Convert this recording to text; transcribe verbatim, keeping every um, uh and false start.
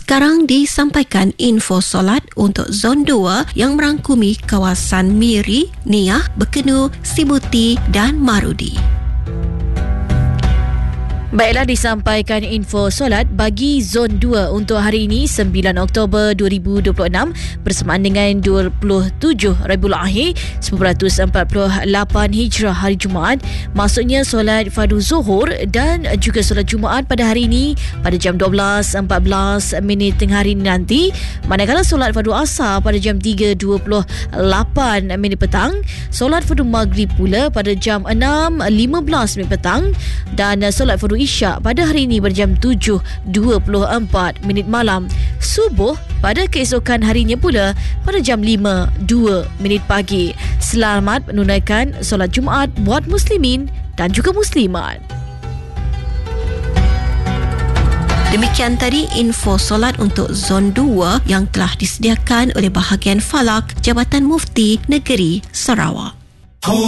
Sekarang disampaikan info solat untuk Zon dua yang merangkumi kawasan Miri, Niah, Bekenu, Sibuti dan Marudi. Baiklah, disampaikan info solat bagi Zon dua untuk hari ini sembilan Oktober dua ribu dua puluh enam bersamaan dengan dua puluh tujuh Rabiul Akhir seribu empat ratus empat puluh lapan Hijrah hari Jumaat. Maksudnya solat fardu Zuhur dan juga solat Jumaat pada hari ini pada jam dua belas empat belas minit tengah hari ini nanti. Manakala solat fardu Asar pada jam tiga dua puluh lapan minit petang. Solat fardu Maghrib pula pada jam enam lima belas minit petang. Dan solat fardu Isyak pada hari ini pada jam tujuh dua puluh empat minit malam. Subuh pada keesokan harinya pula pada jam lima dua minit pagi. Selamat menunaikan solat Jumaat buat muslimin dan juga muslimat. Demikian tadi info solat untuk Zon dua yang telah disediakan oleh bahagian Falak Jabatan Mufti Negeri Sarawak.